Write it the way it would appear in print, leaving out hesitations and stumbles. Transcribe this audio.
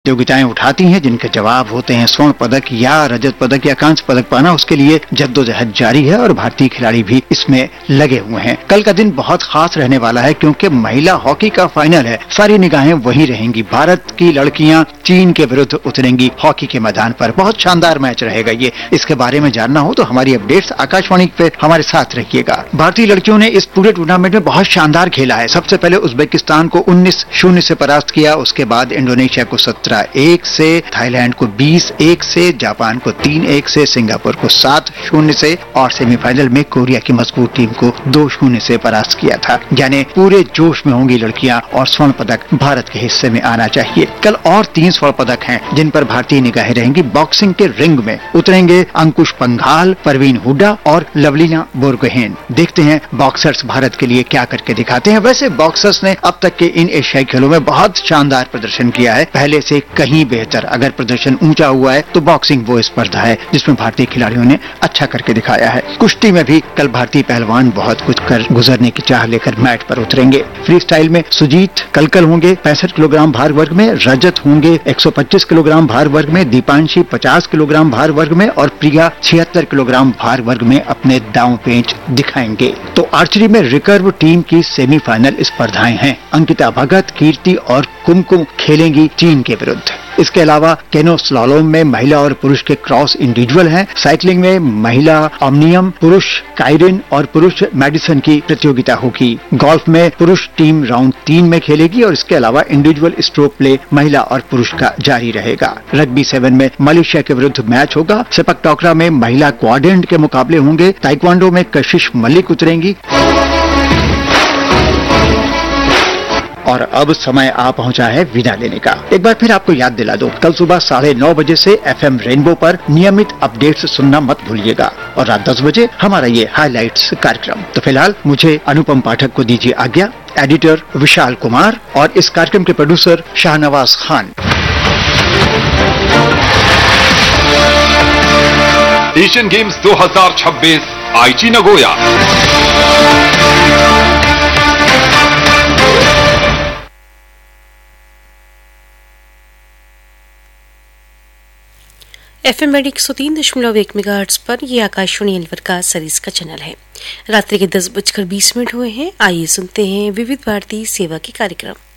प्रतियोगिताएं उठाती हैं जिनके जवाब होते हैं स्वर्ण पदक या रजत पदक या कांस्य पदक पाना। उसके लिए जद्दोजहद जारी है और भारतीय खिलाड़ी भी इसमें लगे हुए हैं। कल का दिन बहुत खास रहने वाला है क्योंकि महिला हॉकी का फाइनल है। सारी निगाहें वहीं रहेंगी। भारत की लड़कियां चीन के विरुद्ध उतरेंगी हॉकी के मैदान पर। बहुत शानदार मैच रहेगा ये। इसके बारे में जानना हो तो हमारी अपडेट्स आकाशवाणी पे हमारे साथ रखिएगा। भारतीय लड़कियों ने इस पूरे टूर्नामेंट में बहुत शानदार खेला है। सबसे पहले उज्बेकिस्तान को 19-0 से परास्त किया। उसके बाद इंडोनेशिया को 17-1 से, थाईलैंड को 20-1 से, जापान को 3-1 से, सिंगापुर को 7-0 से और सेमीफाइनल में कोरिया की मजबूत टीम को 2-0 से परास्त किया था। यानी पूरे जोश में होंगी लड़कियां और स्वर्ण पदक भारत के हिस्से में आना चाहिए। कल और 3 स्वर्ण पदक हैं जिन पर भारतीय निगाहें रहेंगी। बॉक्सिंग के रिंग में उतरेंगे अंकुश पंघाल, परवीन हुड्डा और लवलीना बोरगोहेन। देखते हैं बॉक्सर्स भारत के लिए क्या करके दिखाते हैं। वैसे बॉक्सर्स ने अब तक के इन एशियाई खेलों में बहुत शानदार प्रदर्शन किया है, पहले से कहीं बेहतर। अगर प्रदर्शन ऊंचा हुआ है तो बॉक्सिंग वो स्पर्धा है जिसमें भारतीय खिलाड़ियों ने अच्छा करके दिखाया है। कुश्ती में भी कल भारतीय पहलवान बहुत कुछ कर गुजरने की चाह लेकर मैट पर उतरेंगे। फ्री स्टाइल में सुजीत कलकल होंगे 65 किलोग्राम भार वर्ग में, रजत होंगे 125 किलोग्राम भार वर्ग में, दीपांशी 50 किलोग्राम भार वर्ग में और प्रिया 76 किलोग्राम भार वर्ग में अपने दांव पेंच दिखाएंगे। तो आर्चरी में रिकर्व टीम की सेमीफाइनल स्पर्धाएं हैं। अंकिता भगत, कीर्ति और कुमकुम खेलेंगी चीन के विरुद्ध। इसके अलावा केनो स्लालोम में महिला और पुरुष के क्रॉस इंडिविजुअल हैं। साइकिलिंग में महिला ओमनियम, पुरुष काइरिन और पुरुष मेडिसन की प्रतियोगिता होगी। गोल्फ में पुरुष टीम राउंड 3 में खेलेगी और इसके अलावा इंडिविजुअल स्ट्रोक प्ले महिला और पुरुष का जारी रहेगा। रग्बी 7 में मलेशिया के विरुद्ध मैच होगा। सेपक टोकरा में महिला क्वाड्रेंट के मुकाबले होंगे। ताइक्वांडो में कशिश मलिक उतरेंगी। और अब समय आ पहुंचा है विदा लेने का। एक बार फिर आपको याद दिला दो, कल सुबह 9:30 बजे से FM रेनबो पर नियमित अपडेट्स सुनना मत भूलिएगा और रात 10 बजे हमारा ये हाइलाइट्स कार्यक्रम। तो फिलहाल मुझे अनुपम पाठक को दीजिए आज्ञा। एडिटर विशाल कुमार और इस कार्यक्रम के producer Shahnawaz Khan. Asian games 2026 आईची नगोया। FM 103.1 मेगाहर्ट्ज पर यह आकाशवाणी अलवर का सरीज का चैनल है। रात्रि के 10:20 हुए हैं। आइए सुनते हैं विविध भारती सेवा के कार्यक्रम।